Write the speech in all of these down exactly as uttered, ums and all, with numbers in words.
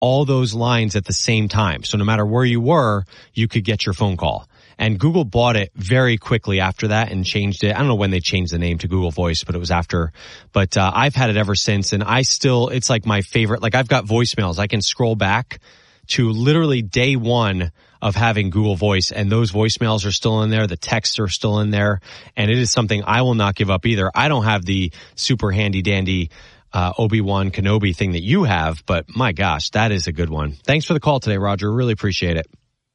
all those lines at the same time. So no matter where you were, you could get your phone call. And Google bought it very quickly after that and changed it. I don't know when they changed the name to Google Voice, but it was after. But uh, I've had it ever since, and I still, it's like my favorite. Like I've got voicemails. I can scroll back to literally day one of having Google Voice, and those voicemails are still in there. The texts are still in there, and it is something I will not give up either. I don't have the super handy dandy uh, Obi-Wan Kenobi thing that you have, but my gosh, that is a good one. Thanks for the call today, Roger. Really appreciate it.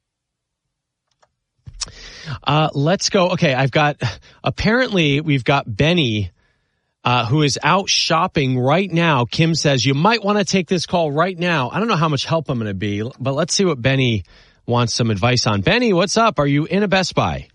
Uh, let's go. Okay, I've got, apparently we've got Benny, uh, who is out shopping right now. Kim says you might want to take this call right now. I don't know how much help I'm going to be, but let's see what Benny wants some advice on. Benny, what's up? Are you in a Best Buy?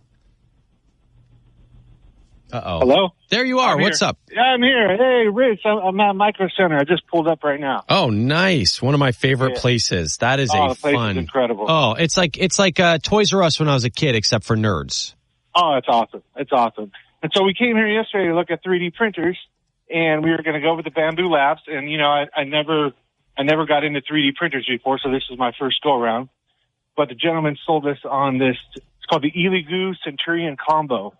Uh-oh. Hello? There you are. I'm What's here. up? Yeah, I'm here. Hey, Rich, I'm, I'm at Micro Center. I just pulled up right now. Oh, nice. One of my favorite Yeah. places. That is Oh, a the place fun. is incredible. Oh, it's like, it's like, uh, Toys R Us when I was a kid, except for nerds. Oh, it's awesome. It's awesome. And so we came here yesterday to look at three D printers, and we were going to go over the Bamboo Labs. And, you know, I, I never, I never got into three D printers before, so this is my first go around. But the gentleman sold us on this, it's called the Elegoo Centurion Combo.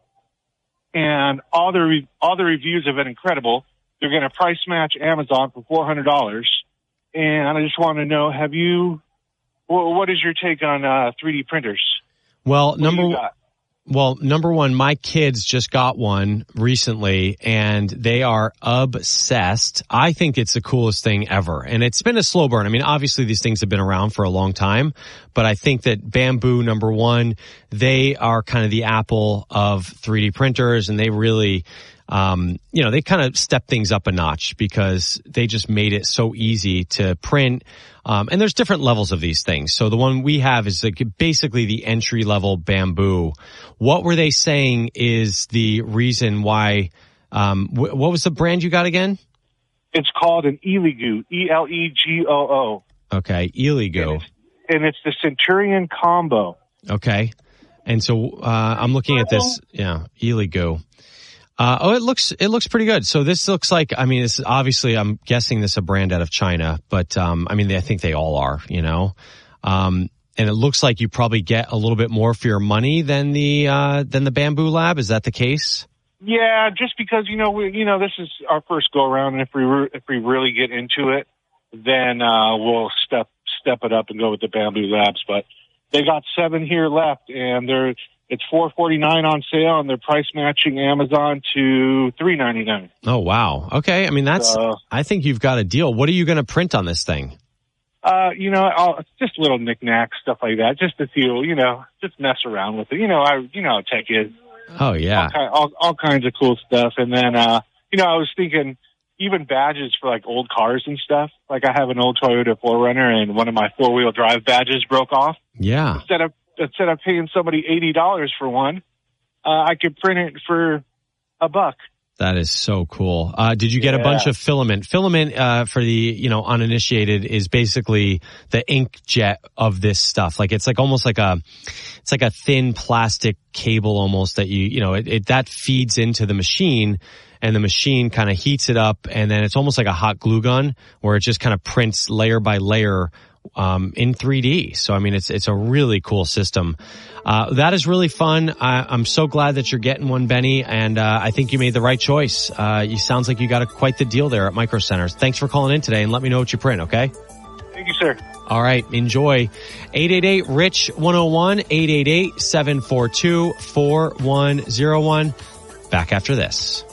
And all the, re- all the reviews have been incredible. They're going to price match Amazon for four hundred dollars. And I just want to know, have you, well, what is your take on, uh, three D printers? Well, What do number you got? Well, number one, my kids just got one recently, and they are obsessed. I think it's the coolest thing ever, and it's been a slow burn. I mean, obviously these things have been around for a long time, but I think that Bamboo, number one, they are kind of the Apple of three D printers, and they really, um, you know, they kind of stepped things up a notch because they just made it so easy to print. Um, and there's different levels of these things. So the one we have is like basically the entry level Bamboo. What were they saying is the reason why, um, wh- what was the brand you got again? It's called an Elegoo, E L E G O O. Okay. Elegoo. And it's, and it's the Centurion Combo. Okay. And so, uh, I'm looking at this. Yeah. Elegoo. Uh, oh, it looks, it looks pretty good. So this looks like, I mean, this is obviously, I'm guessing this is a brand out of China, but, um, I mean, they, I think they all are, you know, um, and it looks like you probably get a little bit more for your money than the, uh, than the Bamboo Lab. Is that the case? Yeah, just because, you know, we, you know, this is our first go around, and if we, re- if we really get into it, then, uh, we'll step, step it up and go with the Bamboo Labs, but they got seven here left, and they're, it's four forty-nine on sale, and they're price matching Amazon to three ninety-nine. Oh, wow. Okay. I mean, that's, Uh, I think you've got a deal. What are you going to print on this thing? Uh, you know, I'll, just little knickknacks, stuff like that, just to feel, you know, just mess around with it. You know, I, you know how tech is. Oh, yeah. All, ki- all, all kinds of cool stuff. And then, uh, you know, I was thinking even badges for like old cars and stuff. Like I have an old Toyota four runner, and one of my four wheel drive badges broke off. Yeah. Instead of, instead of paying somebody eighty dollars for one, uh, I could print it for a buck. That is so cool. Uh, did you get Yeah. a bunch of filament? Filament, uh, for the, you know, uninitiated is basically the inkjet of this stuff. Like it's like almost like a, it's like a thin plastic cable almost that you, you know, it, it that feeds into the machine, and the machine kind of heats it up, and then it's almost like a hot glue gun where it just kind of prints layer by layer um in three D. So I mean, it's it's a really cool system. Uh that is really fun. I, I'm so glad that you're getting one, Benny, and uh I think you made the right choice. Uh you sounds like you got a, quite the deal there at Micro Centers. Thanks for calling in today, and let me know what you print, okay? Thank you, sir. All right, enjoy. eight eight eight rich one oh one, eight eight eight, seven four two, four one oh one. Back after this.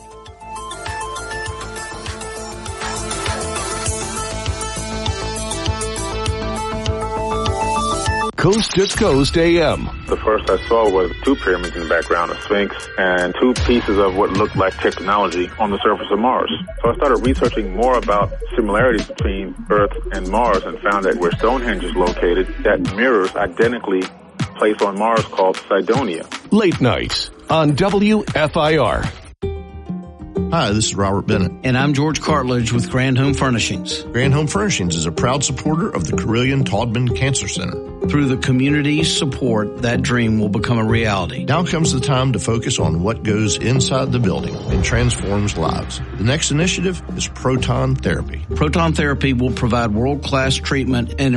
Coast to Coast A M. The first I saw was two pyramids in the background, a sphinx, and two pieces of what looked like technology on the surface of Mars. So I started researching more about similarities between Earth and Mars, and found that where Stonehenge is located, that mirrors identically a place on Mars called Cydonia. Late nights on W F I R. Hi, this is Robert Bennett. And I'm George Cartledge with Grand Home Furnishings. Grand Home Furnishings is a proud supporter of the Carilion Taubman Cancer Center. Through the community's support, that dream will become a reality. Now comes the time to focus on what goes inside the building and transforms lives. The next initiative is proton therapy. Proton therapy will provide world-class treatment and